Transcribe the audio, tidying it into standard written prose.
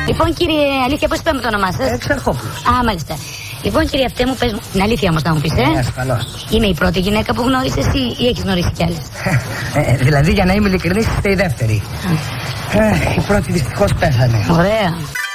Λοιπόν, κύριε Αλήθεια, πώς είπαμε το όνομά σας? Εξαρχόπουλος. Α, μάλιστα. Λοιπόν, κύριε Αυτέ μου, πες μου. Την αλήθεια όμως να μου πεις, Ασφαλώς. Είμαι η πρώτη γυναίκα που γνώρισες ή έχεις γνωρίσει κι άλλες? Δηλαδή, για να είμαι ειλικρινής, είστε η δεύτερη. Η πρώτη δυστυχώς πέθανε. Ωραία.